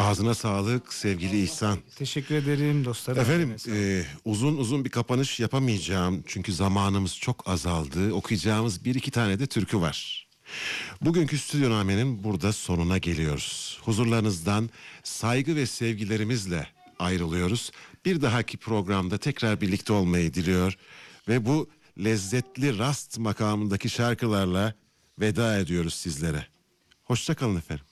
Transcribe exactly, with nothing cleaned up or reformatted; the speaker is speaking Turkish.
Ağzına sağlık sevgili İhsan. Teşekkür ederim dostlarım. Efendim e, uzun uzun bir kapanış yapamayacağım. Çünkü zamanımız çok azaldı. Okuyacağımız bir iki tane de türkü var. Bugünkü Stüdyonamen'in burada sonuna geliyoruz. Huzurlarınızdan saygı ve sevgilerimizle ayrılıyoruz. Bir dahaki programda tekrar birlikte olmayı diliyor. Ve bu lezzetli rast makamındaki şarkılarla veda ediyoruz sizlere. Hoşça kalın efendim.